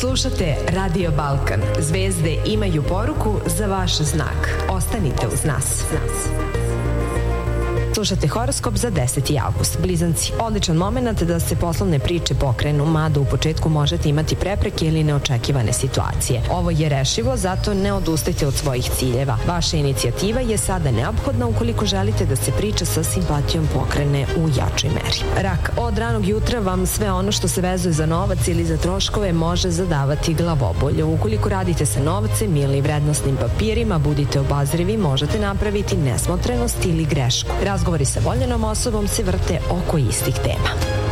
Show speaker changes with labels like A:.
A: Slušate Radio Balkan. Zvezde imaju poruku za vaš znak. Ostanite uz nas. Slušate horoskop za 10. avgust. Blizanci, odličan moment da se poslovne priče pokrenu, mada u početku možete imati prepreke ili neočekivane situacije. Ovo je rešivo, zato ne odustajte od svojih ciljeva. Vaša inicijativa je sada neophodna ukoliko želite da se priča sa simpatijom pokrene u jačoj meri. Rak, od ranog jutra vam sve ono što se vezuje za novac ili za troškove može zadavati glavobolju. Ukoliko radite sa novcem ili vrednosnim papirima, budite obazrivi, možete napraviti nesmotrenost ili grešku. Razgovori sa voljenom osobom se vrte oko istih tema.